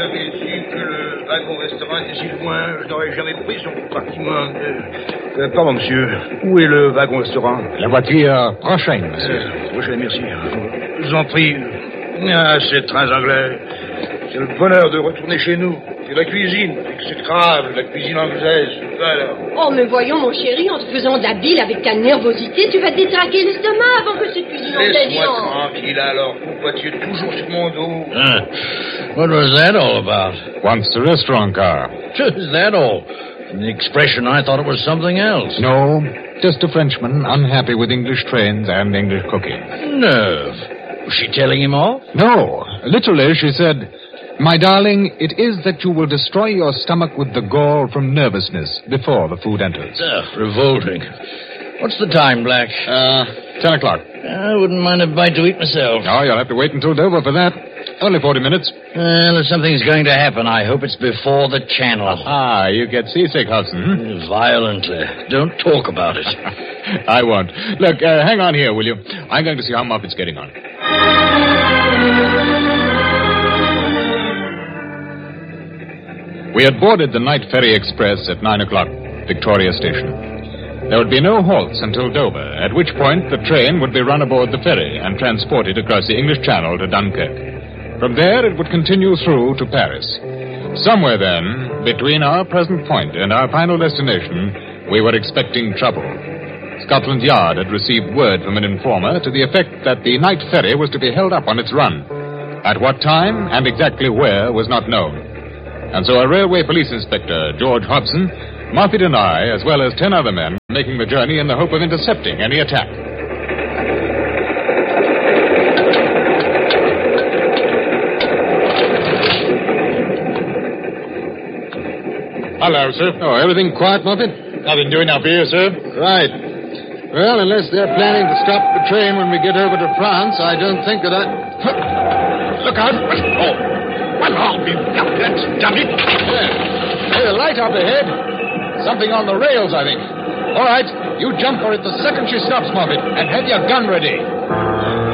j'avais su que le wagon-restaurant était si loin, je n'aurais jamais pris son compartiment. Pardon, monsieur. Où est le wagon-restaurant? La voiture prochaine, monsieur. Prochaine, merci. Je vous en prie. Ah, ces trains anglais. C'est le bonheur de retourner chez nous. C'est la cuisine exécrable, la cuisine anglaise. Alors. Oh, mais voyons, mon chéri, en te faisant d'habile avec ta nervosité, tu vas te détraquer l'estomac avant que cette cuisine anglaise... Laisse-moi tranquille, alors. Pourquoi tu es toujours sur mon dos? What was that all about? Wants the restaurant car. Is that all? From the expression, I thought it was something else. No, just a Frenchman unhappy with English trains and English cooking. Nerve. Was she telling him off? No. Literally, she said, "My darling, it is that you will destroy your stomach with the gall from nervousness before the food enters." Revolting. What's the time, Black? 10 o'clock. I wouldn't mind a bite to eat myself. Oh, you'll have to wait until Dover for that. Only 40 minutes. Well, if something's going to happen, I hope it's before the channel. Ah, you get seasick, Hudson. Violently. Don't talk about it. I won't. Look, hang on here, will you? I'm going to see how Moffat's getting on. We had boarded the night ferry express at 9 o'clock, Victoria Station. There would be no halts until Dover, at which point the train would be run aboard the ferry and transported across the English Channel to Dunkirk. From there, it would continue through to Paris. Somewhere then, between our present point and our final destination, we were expecting trouble. Scotland Yard had received word from an informer to the effect that the night ferry was to be held up on its run. At what time and exactly where was not known. And so a railway police inspector, George Hobson, Moffat and I, as well as 10 other men, were making the journey in the hope of intercepting any attack. Hello, sir. Oh, everything quiet, Moffat? Nothing doing up here, sir. Right. Well, unless they're planning to stop the train when we get over to France, I don't think that Look out. Oh. Well, I'll be... That's done it. There's a light up ahead. Something on the rails, I think. All right, you jump for it the second she stops, Moffat, and have your gun ready.